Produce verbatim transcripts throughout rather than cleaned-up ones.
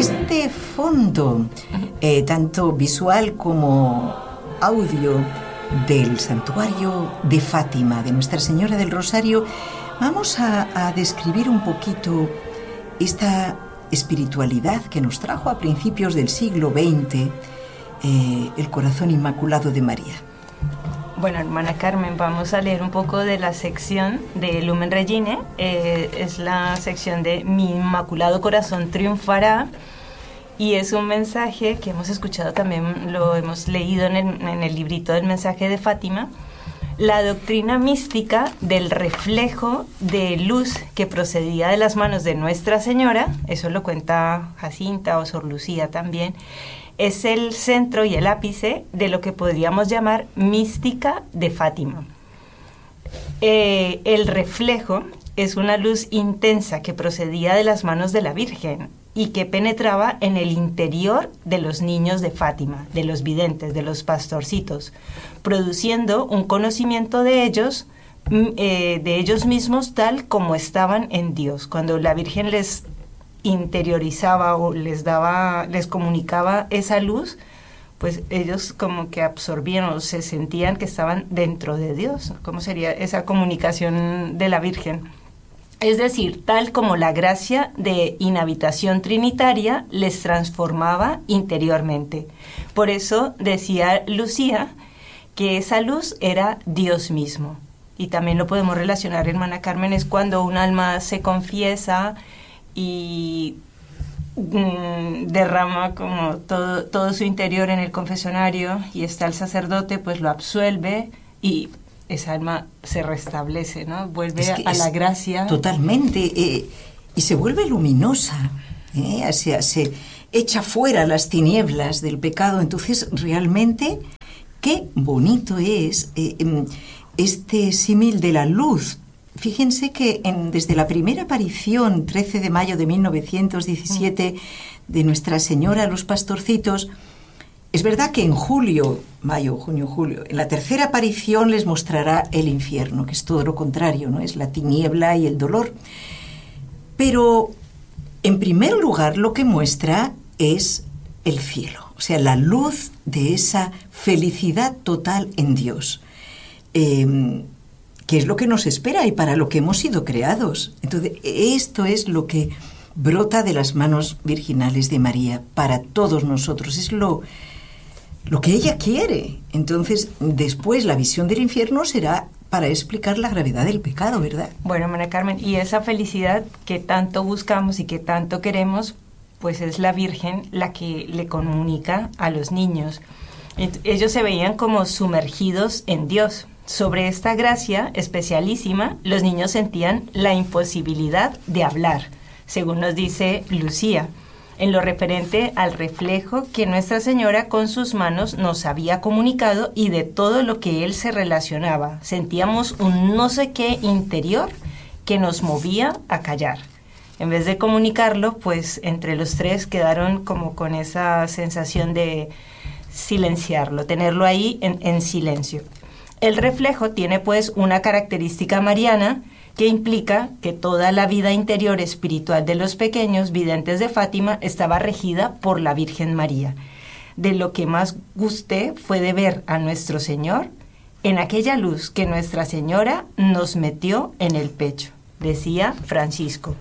este fondo, eh, tanto visual como audio, del santuario de Fátima, de Nuestra Señora del Rosario, vamos a, a describir un poquito esta espiritualidad que nos trajo a principios del siglo veinte eh, el corazón inmaculado de María. Bueno, hermana Carmen, vamos a leer un poco de la sección de Lumen Regine. Eh, es la sección de Mi Inmaculado Corazón Triunfará, y es un mensaje que hemos escuchado también, lo hemos leído en el, en el librito del mensaje de Fátima, la doctrina mística del reflejo de luz que procedía de las manos de Nuestra Señora. Eso lo cuenta Jacinta o Sor Lucía también. Es el centro y el ápice de lo que podríamos llamar mística de Fátima. Eh, el reflejo es una luz intensa que procedía de las manos de la Virgen y que penetraba en el interior de los niños de Fátima, de los videntes, de los pastorcitos, produciendo un conocimiento de ellos, eh, de ellos mismos tal como estaban en Dios. Cuando la Virgen les interiorizaba o les daba, les comunicaba esa luz, pues ellos como que absorbían o se sentían que estaban dentro de Dios. ¿Cómo sería esa comunicación de la Virgen? Es decir, tal como la gracia de inhabitación trinitaria les transformaba interiormente. Por eso decía Lucía que esa luz era Dios mismo. Y también lo podemos relacionar, hermana Carmen, es cuando un alma se confiesa y mmm, derrama como todo, todo su interior en el confesionario, y está el sacerdote, pues lo absuelve y esa alma se restablece, ¿no? Vuelve es que a la gracia. Totalmente, eh, y se vuelve luminosa, ¿eh? se, se echa fuera las tinieblas del pecado. Entonces, realmente, qué bonito es eh, este símil de la luz. Fíjense que en, desde la primera aparición, trece de mayo de mil novecientos diecisiete, de Nuestra Señora a los pastorcitos, es verdad que en julio, mayo, junio, julio, en la tercera aparición les mostrará el infierno, que es todo lo contrario, ¿no? Es la tiniebla y el dolor. Pero, en primer lugar, lo que muestra es el cielo, o sea, la luz de esa felicidad total en Dios, eh, que es lo que nos espera y para lo que hemos sido creados. Entonces, esto es lo que brota de las manos virginales de María para todos nosotros, es lo... lo que ella quiere. Entonces, después la visión del infierno será para explicar la gravedad del pecado, ¿verdad? Bueno, María Carmen, y esa felicidad que tanto buscamos y que tanto queremos, pues es la Virgen la que le comunica a los niños. Ellos se veían como sumergidos en Dios. Sobre esta gracia especialísima, los niños sentían la imposibilidad de hablar, según nos dice Lucía, en lo referente al reflejo que Nuestra Señora con sus manos nos había comunicado y de todo lo que Él se relacionaba. Sentíamos un no sé qué interior que nos movía a callar. En vez de comunicarlo, pues entre los tres quedaron como con esa sensación de silenciarlo, tenerlo ahí en, en silencio. El reflejo tiene pues una característica mariana que implica que toda la vida interior espiritual de los pequeños videntes de Fátima estaba regida por la Virgen María. De lo que más gusté fue de ver a nuestro Señor en aquella luz que Nuestra Señora nos metió en el pecho, decía Francisco.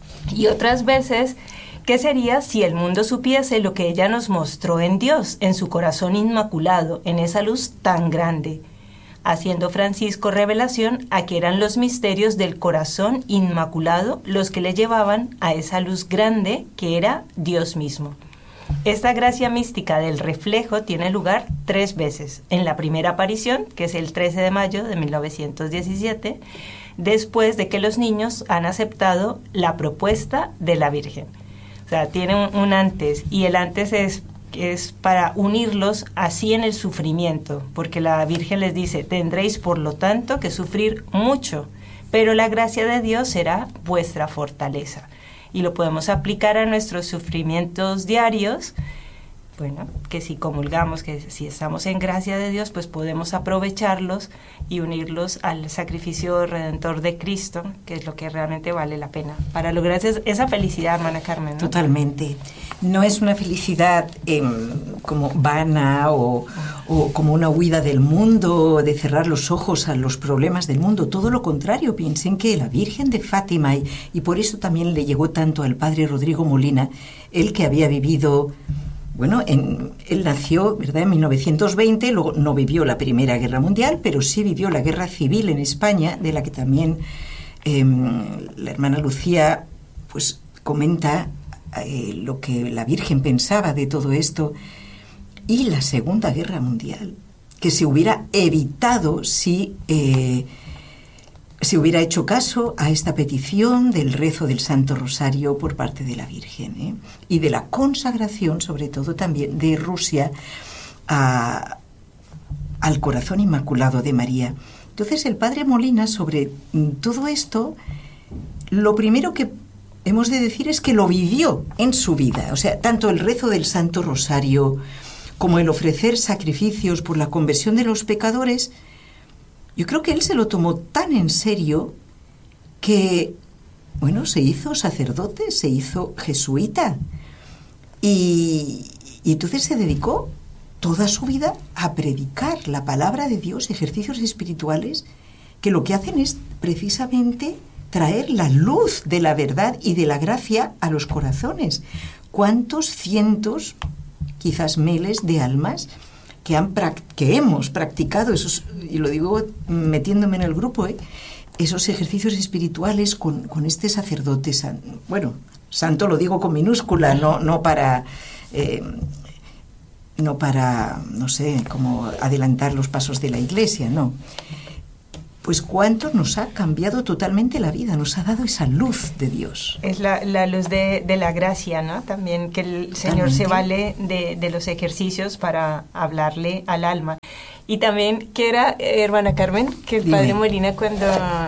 Y otras veces, ¿qué sería si el mundo supiese lo que ella nos mostró en Dios, en su corazón inmaculado, en esa luz tan grande? Haciendo Francisco revelación a que eran los misterios del corazón inmaculado los que le llevaban a esa luz grande que era Dios mismo. Esta gracia mística del reflejo tiene lugar tres veces. En la primera aparición, que es el trece de mayo de mil novecientos diecisiete, después de que los niños han aceptado la propuesta de la Virgen. O sea, tiene un, un antes, y el antes es es para unirlos así en el sufrimiento, porque la Virgen les dice: tendréis por lo tanto que sufrir mucho, pero la gracia de Dios será vuestra fortaleza. Y lo podemos aplicar a nuestros sufrimientos diarios, bueno, que si comulgamos, que si estamos en gracia de Dios, pues podemos aprovecharlos y unirlos al sacrificio redentor de Cristo, que es lo que realmente vale la pena, para lograr esa felicidad, hermana Carmen, ¿no? Totalmente. No es una felicidad eh, como vana o, o como una huida del mundo, de cerrar los ojos a los problemas del mundo. Todo lo contrario, piensen que la Virgen de Fátima, y, y por eso también le llegó tanto al padre Rodrigo Molina, él que había vivido, bueno, en, él nació, ¿verdad?, en mil novecientos veinte, luego no vivió la Primera Guerra Mundial, pero sí vivió la Guerra Civil en España, de la que también eh, la hermana Lucía pues comenta Eh, lo que la Virgen pensaba de todo esto, y la Segunda Guerra Mundial, que se hubiera evitado si eh, se hubiera hecho caso a esta petición del rezo del Santo Rosario por parte de la Virgen, ¿eh? y de la consagración, sobre todo también, de Rusia a, al corazón inmaculado de María. Entonces el padre Molina, sobre todo esto, lo primero que hemos de decir es que lo vivió en su vida. O sea, tanto el rezo del Santo Rosario como el ofrecer sacrificios por la conversión de los pecadores, yo creo que él se lo tomó tan en serio que, bueno, se hizo sacerdote, se hizo jesuita. Y, y entonces se dedicó toda su vida a predicar la palabra de Dios, ejercicios espirituales, que lo que hacen es precisamente traer la luz de la verdad y de la gracia a los corazones. ¿Cuántos cientos, quizás miles de almas que, han, que hemos practicado esos, y lo digo metiéndome en el grupo, ¿eh? esos ejercicios espirituales con, con este sacerdote, san, bueno, santo lo digo con minúscula, no, no para... Eh, no para, no sé, como adelantar los pasos de la Iglesia, no. Pues cuánto nos ha cambiado totalmente la vida, nos ha dado esa luz de Dios. Es la, la luz de, de la gracia, ¿no? También que el Señor se vale de, de los ejercicios para hablarle al alma. Y también que era, eh, hermana Carmen, que el Dime. Padre Molina cuando,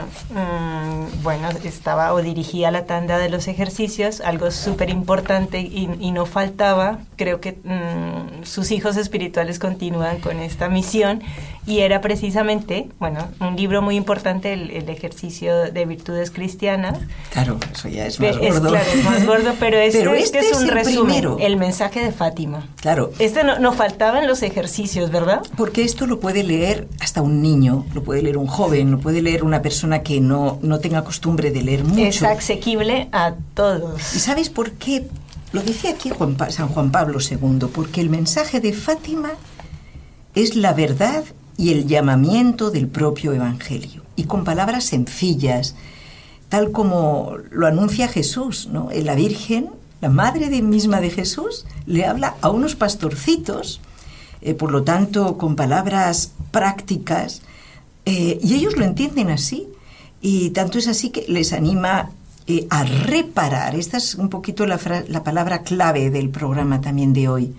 um, bueno, estaba o dirigía la tanda de los ejercicios, algo súper importante y, y no faltaba, creo que um, sus hijos espirituales continúan con esta misión, y era precisamente, bueno, un libro muy importante, el, el ejercicio de virtudes cristianas. Claro, eso ya es más es, gordo. Claro, es más gordo, pero este, pero este, este es un es el resumen, primero. El mensaje de Fátima. Claro. Este no, no faltaba en los ejercicios, ¿verdad? Porque esto lo puede leer hasta un niño, lo puede leer un joven, lo puede leer una persona que no, no tenga costumbre de leer mucho. Es asequible a todos. ¿Y sabes por qué? Lo dice aquí Juan pa- San Juan Pablo segundo, porque el mensaje de Fátima es la verdad y el llamamiento del propio Evangelio, y con palabras sencillas, tal como lo anuncia Jesús, ¿no? La Virgen, la madre de misma de Jesús, le habla a unos pastorcitos, eh, por lo tanto, con palabras prácticas, eh, y ellos lo entienden así, y tanto es así que les anima eh, a reparar. Esta es un poquito la, fra- la palabra clave del programa también de hoy.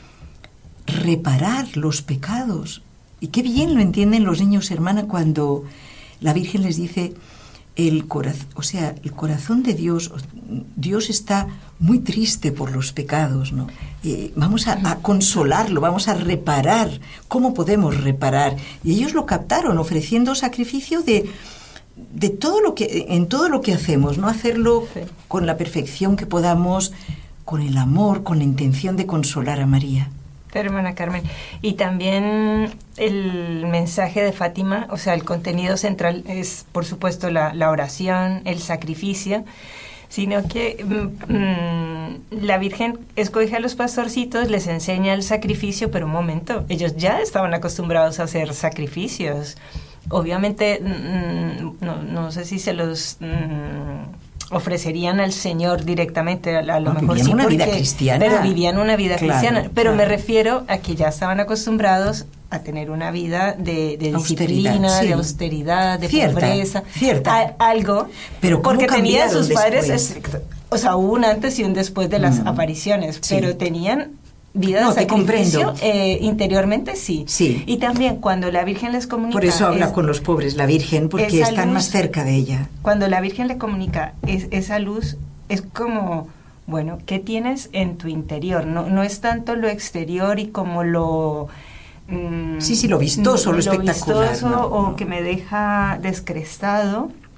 Reparar los pecados. Y qué bien lo entienden los niños, hermana, cuando la Virgen les dice el corazón, o sea, el corazón de Dios, Dios está muy triste por los pecados, ¿no? Eh, vamos a, a consolarlo, vamos a reparar. ¿Cómo podemos reparar? Y ellos lo captaron ofreciendo sacrificio de, de todo lo que, en todo lo que hacemos, no hacerlo sí. con la perfección que podamos, con el amor, con la intención de consolar a María. Hermana Carmen, y también el mensaje de Fátima, o sea, el contenido central es, por supuesto, la, la oración, el sacrificio, sino que mmm, la Virgen escoge a los pastorcitos, les enseña el sacrificio, pero un momento, ellos ya estaban acostumbrados a hacer sacrificios. Obviamente, mmm, no, no sé si se los... Mmm, ofrecerían al Señor directamente, a, a lo no, mejor vivían sí, una porque, vida cristiana. pero vivían una vida claro, cristiana. Pero claro. me refiero a que ya estaban acostumbrados a tener una vida de, de disciplina, sí. de austeridad, de cierta, pobreza, cierta. A, algo, pero porque tenían sus después? padres estrictos. O sea, hubo un antes y un después de las mm. apariciones, sí. pero tenían vida no, de sacrificio eh, interiormente, sí. sí. Y también cuando la Virgen les comunica... Por eso habla es, con los pobres, la Virgen, porque están luz, más cerca de ella. Cuando la Virgen le comunica es, esa luz, es como, bueno, ¿qué tienes en tu interior? No, no es tanto lo exterior y como lo... Mmm, sí, sí, lo vistoso, lo, lo espectacular. Vistoso, no, o no. que me deja descrestado.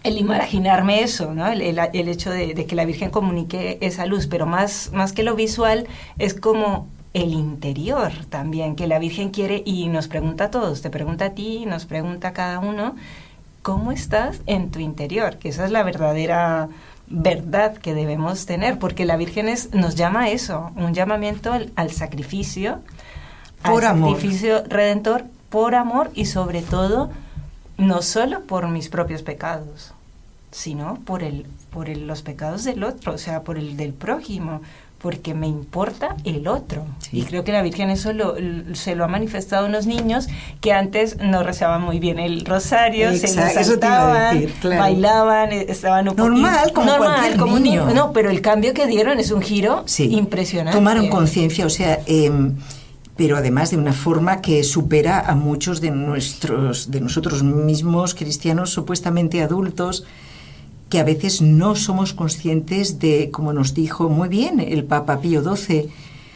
el imaginarme eso, ¿no? El, el, el hecho de, de que la Virgen comunique esa luz, pero más, más que lo visual es como el interior también, que la Virgen quiere y nos pregunta a todos, te pregunta a ti, nos pregunta a cada uno, ¿cómo estás en tu interior? Que esa es la verdadera verdad que debemos tener, porque la Virgen es, nos llama a eso, un llamamiento al, al sacrificio, por al amor. sacrificio redentor, por amor y sobre todo, no solo por mis propios pecados, sino por el, por el, los pecados del otro, o sea, por el del prójimo, porque me importa el otro. Sí. Y creo que la Virgen eso lo, se lo ha manifestado a unos niños que antes no rezaban muy bien el rosario, exacto, se lo saltaban, decir, claro. bailaban, estaban un normal, como normal, cualquier como niño. niño. No, pero el cambio que dieron es un giro sí. impresionante. Tomaron conciencia, o sea... Eh, pero además de una forma que supera a muchos de nuestros, de nosotros mismos cristianos supuestamente adultos, que a veces no somos conscientes de, como nos dijo muy bien el Papa Pío doce,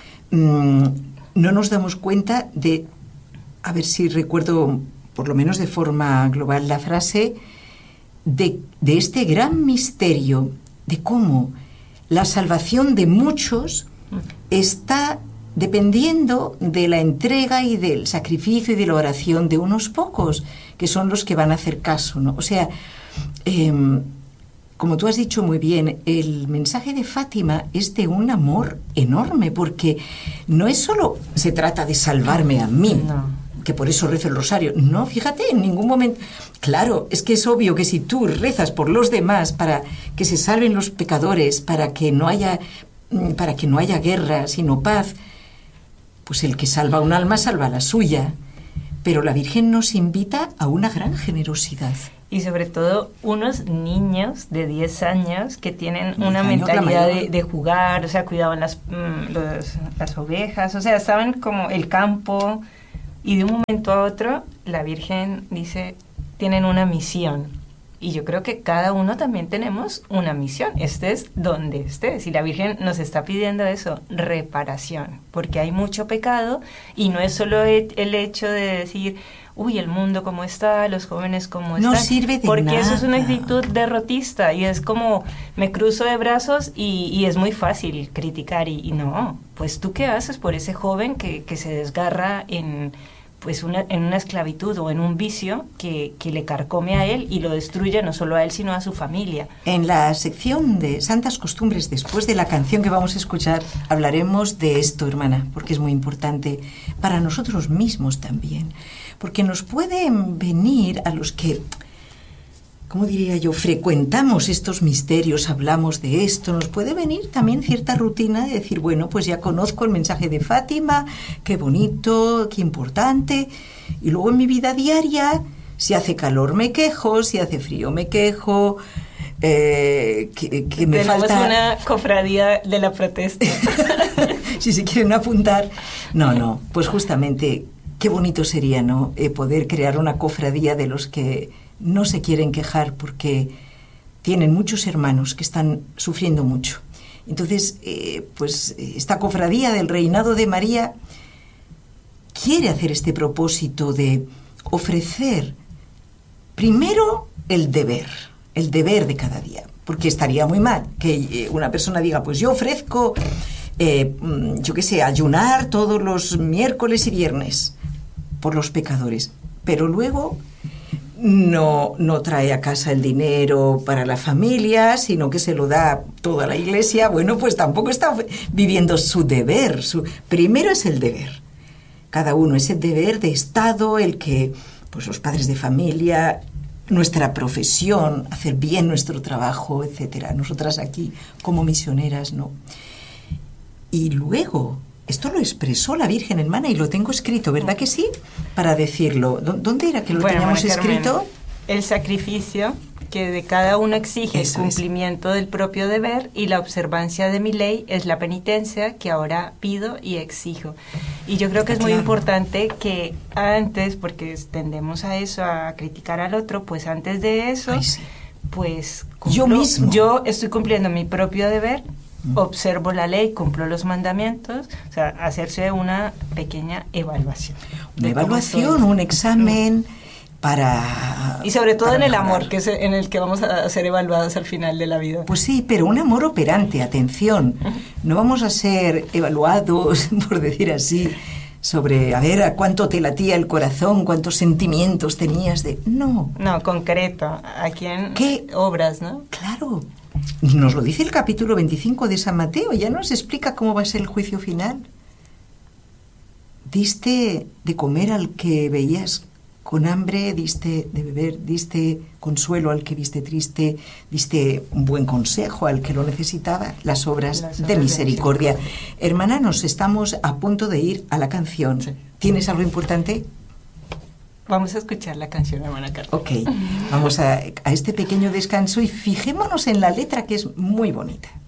mmm, no nos damos cuenta de, a ver si recuerdo por lo menos de forma global la frase, de, de este gran misterio de cómo la salvación de muchos está dependiendo de la entrega y del sacrificio y de la oración de unos pocos, que son los que van a hacer caso, ¿no? O sea, eh, como tú has dicho muy bien, el mensaje de Fátima es de un amor enorme, porque no es solo se trata de salvarme a mí, no. que por eso rezo el rosario. No, fíjate, en ningún momento... Claro, es que es obvio que si tú rezas por los demás para que se salven los pecadores, para que no haya, para que no haya guerra, sino paz, pues el que salva un alma salva la suya. Pero la Virgen nos invita a una gran generosidad. Y sobre todo unos niños de diez años que tienen diez una mentalidad de, de jugar, o sea, cuidaban las, mmm, los, las ovejas, o sea, estaban como el campo, y de un momento a otro la Virgen dice, tienen una misión. Y yo creo que cada uno también tenemos una misión, estés donde estés. Y la Virgen nos está pidiendo eso, reparación, porque hay mucho pecado y no es solo el hecho de decir, uy, el mundo cómo está, los jóvenes cómo están. No sirve de porque nada. Eso es una actitud derrotista y es como, me cruzo de brazos y, y es muy fácil criticar y, y no, pues tú qué haces por ese joven que, que se desgarra en... pues una, en una esclavitud o en un vicio que, que le carcome a él y lo destruye no solo a él, sino a su familia. En la sección de Santas Costumbres, después de la canción que vamos a escuchar, hablaremos de esto, hermana, porque es muy importante para nosotros mismos también. Porque nos pueden venir a los que, ¿cómo diría yo?, frecuentamos estos misterios, hablamos de esto, nos puede venir también cierta rutina de decir, bueno, pues ya conozco el mensaje de Fátima, qué bonito, qué importante, y luego en mi vida diaria, si hace calor me quejo, si hace frío me quejo, eh, que, que me Tenemos falta... una cofradía de la protesta. Si se quieren apuntar. No, no, pues justamente, qué bonito sería, ¿no?, eh, poder crear una cofradía de los que no se quieren quejar porque tienen muchos hermanos que están sufriendo mucho. Entonces, eh, pues esta cofradía del Reinado de María quiere hacer este propósito de ofrecer primero el deber, el deber de cada día, porque estaría muy mal que una persona diga, pues yo ofrezco, eh, yo qué sé, ayunar todos los miércoles y viernes por los pecadores, pero luego no, no trae a casa el dinero para la familia, sino que se lo da toda la iglesia. Bueno, pues tampoco está viviendo su deber. Su, primero es el deber. Cada uno es el deber de Estado, el que, pues los padres de familia, nuestra profesión, hacer bien nuestro trabajo, etcétera. Nosotras aquí como misioneras, ¿no? Y luego... Esto lo expresó la Virgen, hermana, y lo tengo escrito, ¿verdad que sí? Para decirlo. ¿Dónde era que lo bueno, teníamos bueno, escrito? Carmen, el sacrificio que de cada uno exige Eso el cumplimiento es. del propio deber y la observancia de mi ley es la penitencia que ahora pido y exijo. Y yo creo que es muy claro. importante que antes, porque tendemos a eso, a criticar al otro, pues antes de eso, Ay, sí. pues cumplo, yo mismo. Yo estoy cumpliendo mi propio deber, observo la ley, cumplo los mandamientos, o sea, hacerse una pequeña evaluación. Una evaluación, un examen, para... Y sobre todo para en el mejorar. amor, que es en el que vamos a ser evaluados al final de la vida. Pues sí, pero un amor operante, atención. No vamos a ser evaluados, por decir así, sobre, a ver, a cuánto te latía el corazón, cuántos sentimientos tenías de... No. No, concreto. ¿A quién ¿Qué? obras, no? Claro. Nos lo dice el capítulo veinticinco de San Mateo, ya nos explica cómo va a ser el juicio final. Diste de comer al que veías con hambre, diste de beber, diste consuelo al que viste triste, diste un buen consejo al que lo necesitaba, las obras, Las obras de de misericordia. misericordia. Hermana, nos estamos a punto de ir a la canción. Sí. ¿Tienes algo importante? Vamos a escuchar la canción, hermana Carmen. Ok, vamos a, a este pequeño descanso y fijémonos en la letra, que es muy bonita.